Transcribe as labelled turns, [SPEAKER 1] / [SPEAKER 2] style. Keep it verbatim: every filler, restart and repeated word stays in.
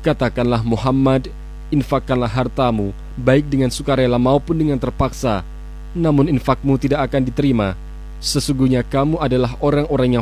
[SPEAKER 1] Katakanlah Muhammad, infakkanlah hartamu, baik dengan sukarela maupun dengan terpaksa, namun infakmu tidak akan diterima. Sesungguhnya kamu adalah orang-orang yang